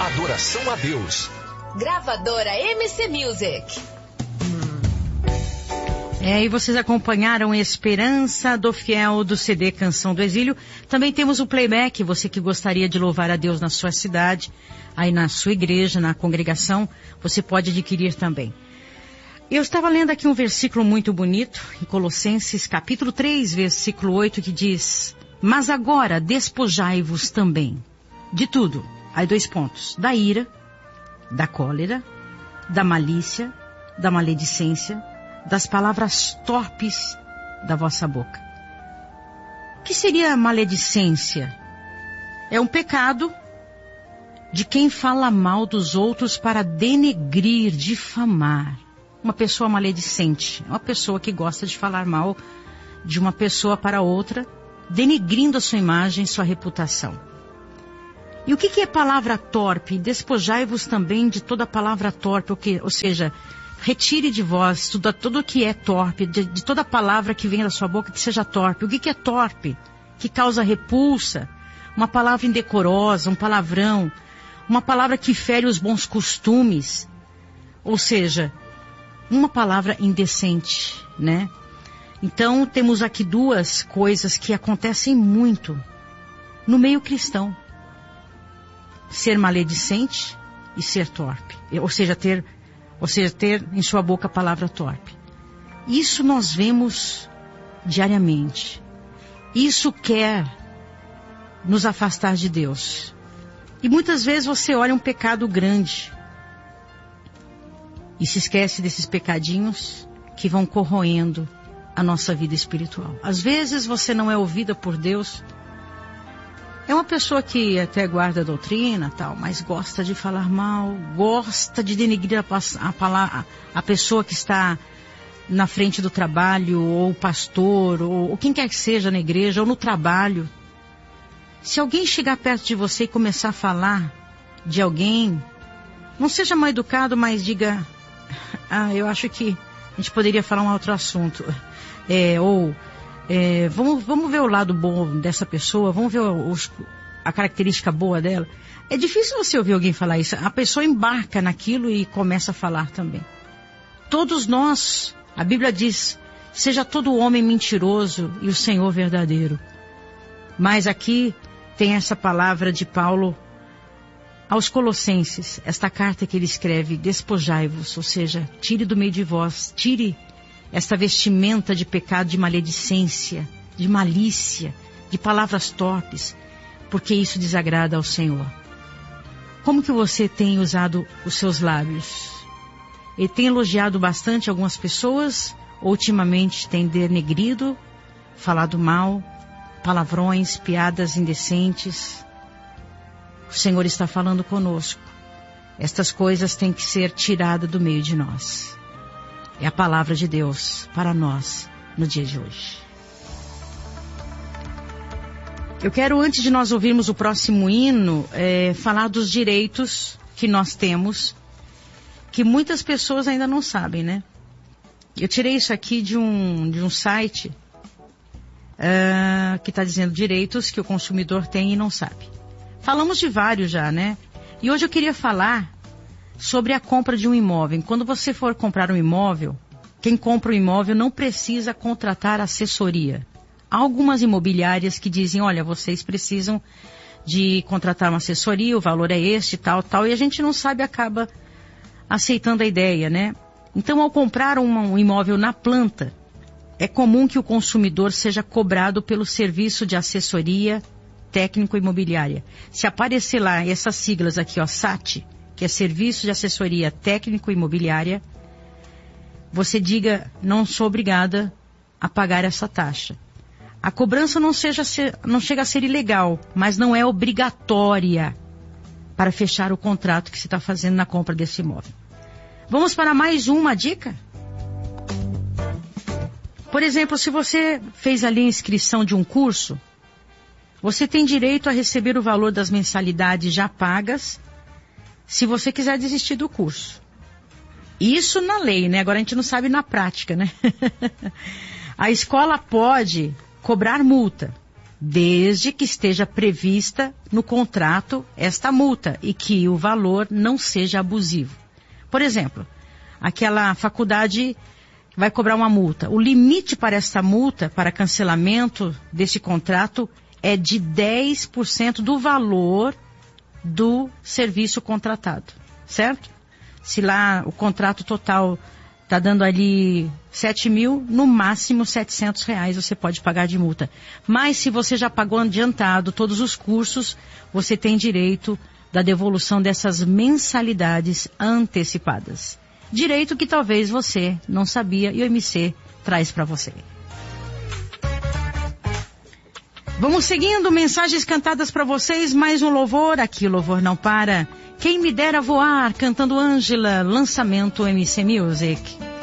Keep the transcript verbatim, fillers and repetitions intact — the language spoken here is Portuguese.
Adoração a Deus. Gravadora M C Music. É, e vocês acompanharam Esperança do Fiel do C D Canção do Exílio. Também temos o playback, você que gostaria de louvar a Deus na sua cidade, aí na sua igreja, na congregação, você pode adquirir também. Eu estava lendo aqui um versículo muito bonito, em Colossenses capítulo três, versículo oito, que diz: mas agora despojai-vos também de tudo. Aí dois pontos: da ira, da cólera, da malícia, da maledicência, das palavras torpes da vossa boca. O que seria a maledicência? É um pecado de quem fala mal dos outros para denegrir, difamar. Uma pessoa maledicente, uma pessoa que gosta de falar mal de uma pessoa para outra, denegrindo a sua imagem, sua reputação. E o que, que é palavra torpe? Despojai-vos também de toda palavra torpe, ou, que, ou seja, retire de vós tudo, tudo que é torpe, de, de toda palavra que vem da sua boca que seja torpe. O que, que é torpe? Que causa repulsa, uma palavra indecorosa, um palavrão, uma palavra que fere os bons costumes, ou seja, uma palavra indecente, né? Então, temos aqui duas coisas que acontecem muito no meio cristão. Ser maledicente e ser torpe. Ou seja, ter, ou seja, ter em sua boca a palavra torpe. Isso nós vemos diariamente. Isso quer nos afastar de Deus. E muitas vezes você olha um pecado grande e se esquece desses pecadinhos que vão corroendo a nossa vida espiritual. Às vezes você não é ouvida por Deus. É uma pessoa que até guarda a doutrina, tal, mas gosta de falar mal, gosta de denegrir a, a, a pessoa que está na frente do trabalho, ou o pastor, ou, ou quem quer que seja na igreja, ou no trabalho. Se alguém chegar perto de você e começar a falar de alguém, não seja mal educado, mas diga: ah, eu acho que a gente poderia falar um outro assunto. É, ou, é, vamos, vamos ver o lado bom dessa pessoa, vamos ver os, a característica boa dela. É difícil você ouvir alguém falar isso. A pessoa embarca naquilo e começa a falar também. Todos nós, a Bíblia diz: seja todo homem mentiroso e o Senhor verdadeiro. Mas aqui tem essa palavra de Paulo aos Colossenses, esta carta que ele escreve: despojai-vos, ou seja, tire do meio de vós, tire esta vestimenta de pecado, de maledicência, de malícia, de palavras torpes, porque isso desagrada ao Senhor. Como que você tem usado os seus lábios? Ele tem elogiado bastante algumas pessoas, ou ultimamente tem denegrido, falado mal, palavrões, piadas indecentes? O Senhor está falando conosco. Estas coisas têm que ser tiradas do meio de nós. É a palavra de Deus para nós no dia de hoje. Eu quero, antes de nós ouvirmos o próximo hino, é, falar dos direitos que nós temos, que muitas pessoas ainda não sabem, né? Eu tirei isso aqui de um, de um site uh, que está dizendo direitos que o consumidor tem e não sabe. Falamos de vários já, né? E hoje eu queria falar sobre a compra de um imóvel. Quando você for comprar um imóvel, quem compra um imóvel não precisa contratar assessoria. Há algumas imobiliárias que dizem: olha, vocês precisam de contratar uma assessoria, o valor é este, tal, tal, e a gente não sabe, acaba aceitando a ideia, né? Então, ao comprar um, um imóvel na planta, é comum que o consumidor seja cobrado pelo serviço de assessoria técnico imobiliária. Se aparecer lá essas siglas aqui, ó, S A T, que é Serviço de Assessoria Técnico Imobiliária, você diga: não sou obrigada a pagar essa taxa. A cobrança não, seja, não chega a ser ilegal, mas não é obrigatória para fechar o contrato que você está fazendo na compra desse imóvel. Vamos para mais uma dica? Por exemplo, se você fez ali a inscrição de um curso, você tem direito a receber o valor das mensalidades já pagas, se você quiser desistir do curso. Isso na lei, né? Agora a gente não sabe na prática, né? A escola pode cobrar multa desde que esteja prevista no contrato esta multa e que o valor não seja abusivo. Por exemplo, aquela faculdade vai cobrar uma multa. O limite para esta multa, para cancelamento deste contrato, é de dez por cento do valor do serviço contratado, certo? Se lá o contrato total está dando ali sete mil, no máximo setecentos reais você pode pagar de multa. Mas se você já pagou adiantado todos os cursos, você tem direito da devolução dessas mensalidades antecipadas. Direito que talvez você não sabia e o M C traz para você. Vamos seguindo, mensagens cantadas para vocês, mais um louvor, aqui o louvor não para. Quem me dera voar, cantando Ângela, lançamento M C Music.